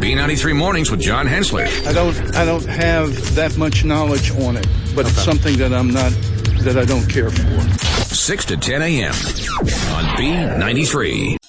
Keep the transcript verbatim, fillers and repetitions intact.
B ninety-three Mornings with John Hensler. I don't I don't have that much knowledge on it, but okay. It's something that I'm not, that I don't care for. six to ten a.m. on B ninety-three.